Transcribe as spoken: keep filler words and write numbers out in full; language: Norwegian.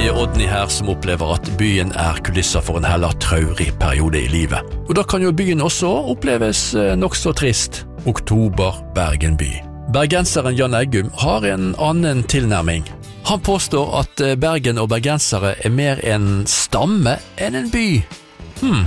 Terje Odni her som opplever at byen er kulisser for en heller traurig periode i livet. Og da kan jo byen også oppleves nok så trist. Oktober, Bergen by. Bergenseren Jan Eggum har en annen tilnærming. Han påstår at Bergen og bergensere er mer en stamme enn en by. Hmm.